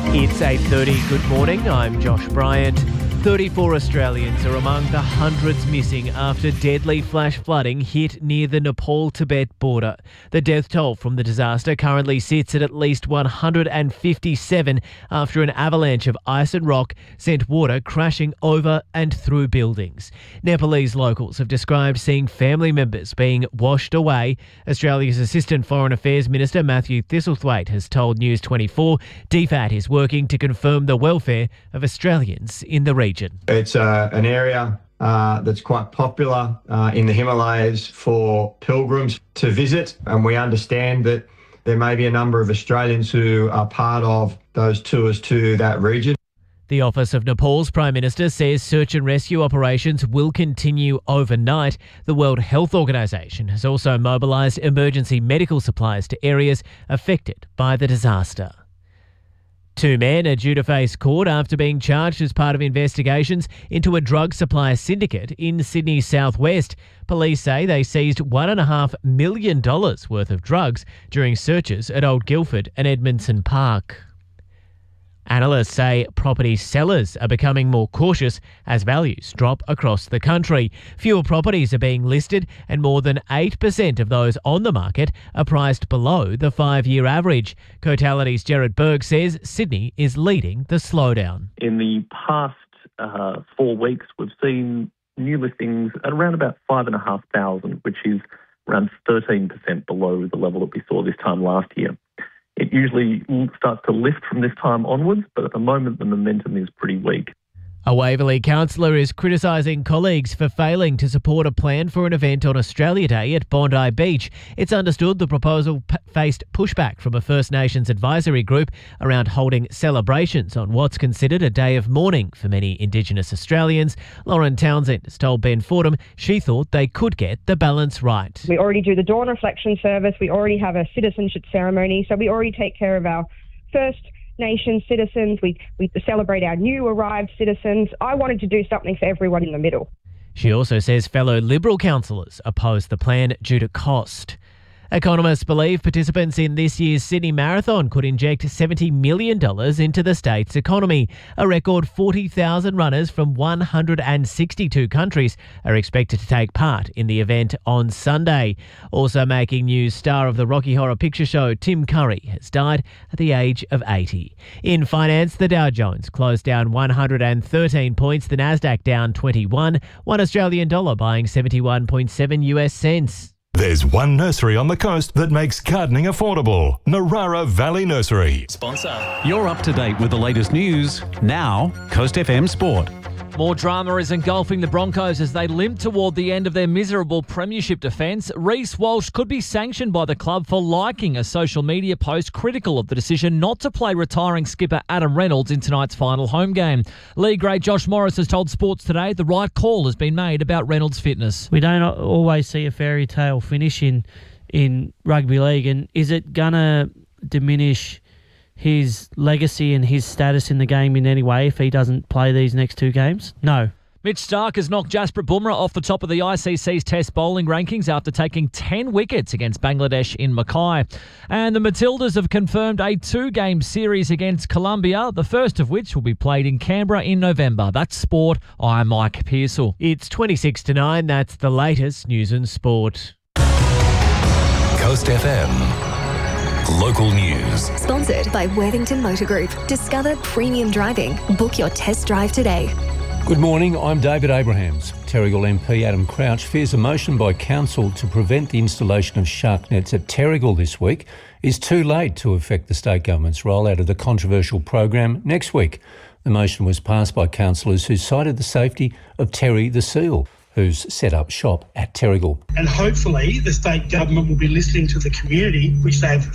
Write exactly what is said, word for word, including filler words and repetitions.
It's eight thirty. Good morning. I'm Josh Bryant. thirty-four Australians are among the hundreds missing after deadly flash flooding hit near the Nepal-Tibet border. The death toll from the disaster currently sits at at least one hundred fifty-seven after an avalanche of ice and rock sent water crashing over and through buildings. Nepalese locals have described seeing family members being washed away. Australia's Assistant Foreign Affairs Minister Matthew Thistlethwaite has told News twenty-four D FAT is working to confirm the welfare of Australians in the region. It's uh, an area uh, that's quite popular uh, in the Himalayas for pilgrims to visit, and we understand that there may be a number of Australians who are part of those tours to that region. The Office of Nepal's Prime Minister says search and rescue operations will continue overnight. The World Health Organization has also mobilised emergency medical supplies to areas affected by the disaster. Two men are due to face court after being charged as part of investigations into a drug supply syndicate in Sydney's southwest. Police say they seized one point five million dollars worth of drugs during searches at Old Guildford and Edmondson Park. Analysts say property sellers are becoming more cautious as values drop across the country. Fewer properties are being listed and more than eight percent of those on the market are priced below the five-year average. Cotality's Gerard Berg says Sydney is leading the slowdown. In the past uh, four weeks, we've seen new listings at around about five thousand five hundred, which is around thirteen percent below the level that we saw this time last year. It usually starts to lift from this time onwards, but at the moment the momentum is pretty weak. A Waverley councillor is criticising colleagues for failing to support a plan for an event on Australia Day at Bondi Beach. It's understood the proposal p- faced pushback from a First Nations advisory group around holding celebrations on what's considered a day of mourning for many Indigenous Australians. Lauren Townsend has told Ben Fordham she thought they could get the balance right. We already do the dawn reflection service. We already have a citizenship ceremony, so we already take care of our First Nation citizens. We, we celebrate our new arrived citizens. I wanted to do something for everyone in the middle. She also says fellow Liberal councillors oppose the plan due to cost. Economists believe participants in this year's Sydney Marathon could inject seventy million dollars into the state's economy. A record forty thousand runners from one hundred sixty-two countries are expected to take part in the event on Sunday. Also making news, star of the Rocky Horror Picture Show, Tim Curry, has died at the age of eighty. In finance, the Dow Jones closed down one hundred thirteen points, the Nasdaq down twenty-one, one Australian dollar buying seventy-one point seven U S cents. There's one nursery on the coast that makes gardening affordable. Narara Valley Nursery. Sponsor. You're up to date with the latest news. Now, Coast F M Sport. More drama is engulfing the Broncos as they limp toward the end of their miserable premiership defence. Reece Walsh could be sanctioned by the club for liking a social media post critical of the decision not to play retiring skipper Adam Reynolds in tonight's final home game. League great Josh Morris has told Sports Today the right call has been made about Reynolds' fitness. We don't always see a fairy tale finish in, in rugby league, and is it going to diminish his legacy and his status in the game in any way if he doesn't play these next two games? No. Mitch Starc has knocked Jasprit Bumrah off the top of the I C C's Test bowling rankings after taking ten wickets against Bangladesh in Mackay. And the Matildas have confirmed a two-game series against Colombia, the first of which will be played in Canberra in November. That's Sport. I'm Mike Pearsall. It's twenty-six to nine. That's the latest news and sport. Coast F M. Local news. Sponsored by Worthington Motor Group. Discover premium driving. Book your test drive today. Good morning, I'm David Abrahams. Terrigal M P Adam Crouch fears a motion by council to prevent the installation of shark nets at Terrigal this week is too late to affect the state government's rollout of the controversial program next week. The motion was passed by councillors who cited the safety of Terry the seal, who's set up shop at Terrigal. And hopefully the state government will be listening to the community, which they've